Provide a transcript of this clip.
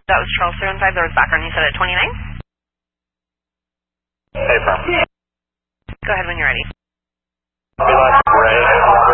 That was Charles 75. There was background. You said at 29? Hey, firm. Go ahead when you're ready. We left Ray.